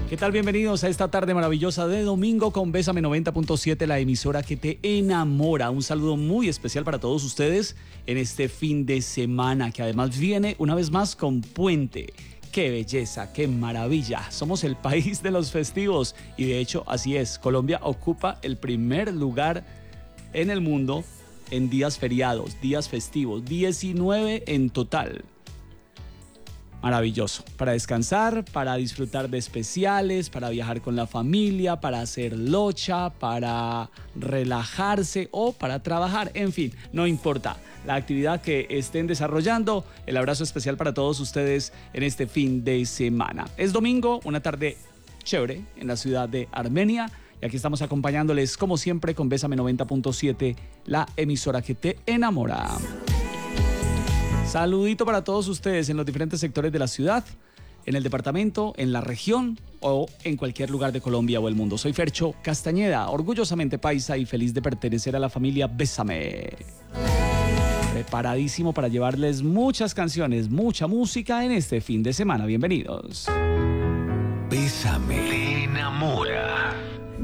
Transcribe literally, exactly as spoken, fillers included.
¿Qué tal? Bienvenidos a esta tarde maravillosa de domingo con Bésame noventa punto siete, la emisora que te enamora. Un saludo muy especial para todos ustedes en este fin de semana que además viene una vez más con puente. ¡Qué belleza! ¡Qué maravilla! Somos el país de los festivos y de hecho así es. Colombia ocupa el primer lugar en el mundo en días feriados, días festivos, diecinueve en total. Maravilloso, para descansar, para disfrutar de especiales, para viajar con la familia, para hacer locha, para relajarse o para trabajar, en fin, no importa la actividad que estén desarrollando. El abrazo especial para todos ustedes en este fin de semana. Es domingo, una tarde chévere en la ciudad de Armenia y aquí estamos acompañándoles como siempre con Bésame noventa punto siete, la emisora que te enamora. Saludito para todos ustedes en los diferentes sectores de la ciudad, en el departamento, en la región o en cualquier lugar de Colombia o el mundo. Soy Fercho Castañeda, orgullosamente paisa y feliz de pertenecer a la familia Bésame. Preparadísimo para llevarles muchas canciones, mucha música en este fin de semana. Bienvenidos. Bésame, te enamora.